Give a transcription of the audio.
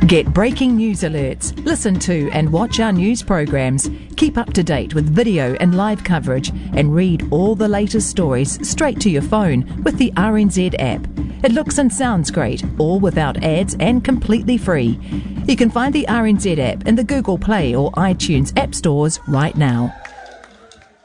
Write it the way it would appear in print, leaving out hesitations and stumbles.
Get breaking news alerts, listen to and watch our news programs, keep up to date with video and live coverage, and read all the latest stories straight to your phone with the RNZ app. It looks and sounds great, all without ads and completely free. You can find the RNZ app in the Google Play or iTunes app stores right now.